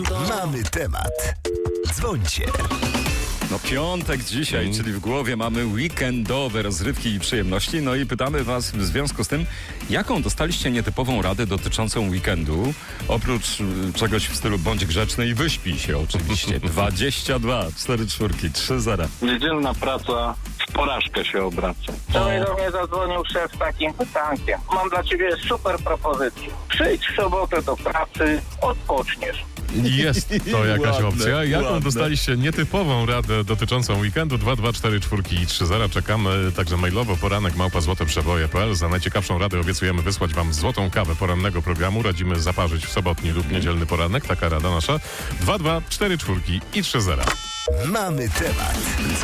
Mamy temat. Dzwońcie. No piątek dzisiaj, czyli w głowie mamy weekendowe rozrywki i przyjemności. No i pytamy was w związku z tym, jaką dostaliście nietypową radę dotyczącą weekendu? Oprócz czegoś w stylu bądź grzeczny i wyśpij się oczywiście. 22 44 30. Niedzielna praca w porażkę się obraca. Wczoraj do mnie zadzwonił szef z takim pytankiem. Mam dla ciebie super propozycję. Przyjdź w sobotę do pracy, odpoczniesz. Jest to jakaś Ładne, opcja. Jaką ładne. dostaliście nietypową radę dotyczącą weekendu? 224 30. Czekamy także mailowo poranek@złoteprzeboje.pl. Za najciekawszą radę obiecujemy wysłać wam złotą kawę porannego programu. Radzimy zaparzyć w sobotni lub niedzielny poranek. Taka rada nasza. 224 30. Mamy temat.